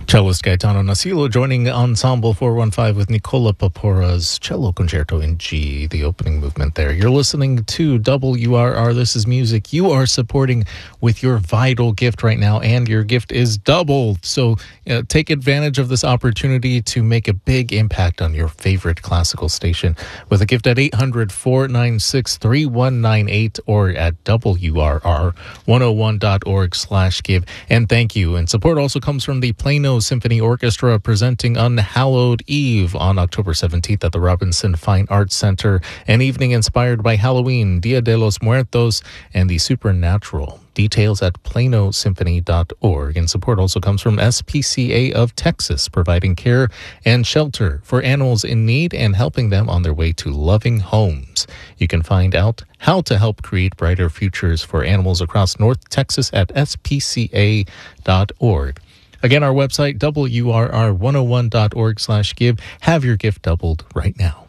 Cellist Gaetano Nasilo joining Ensemble 415 with Nicola Papora's Cello Concerto in G, the opening movement there. You're listening to WRR. This is music you are supporting with your vital gift right now, and your gift is doubled. So take advantage of this opportunity to make a big impact on your favorite classical station with a gift at 800-496-3198 or at WRR101.org/give. And thank you. And support also comes from the Plano Symphony Orchestra presenting Unhallowed Eve on October 17th at the Robinson Fine Arts Center, an evening inspired by Halloween, Dia de los Muertos, and the supernatural. Details at planosymphony.org. And support also comes from SPCA of Texas, providing care and shelter for animals in need and helping them on their way to loving homes. You can find out how to help create brighter futures for animals across North Texas at spca.org. Again, our website, WRR101.org/give. Have your gift doubled right now.